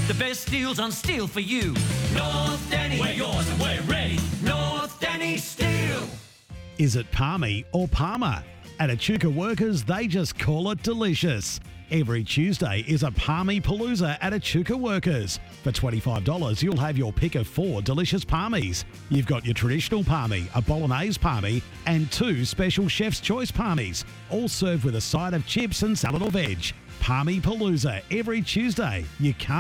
The best deals on steel for you. North Denny. We're yours and we're ready. North Denny Steel. Is it Palmy or Palmer? At Echuca Workers, they just call it delicious. Every Tuesday is a Palmy Palooza at Echuca Workers. For $25, you'll have your pick of 4 delicious palmies. You've got your traditional palmy, a bolognese palmy, and 2 special Chef's Choice palmies, all served with a side of chips and salad or veg. Palmy Palooza every Tuesday. You can't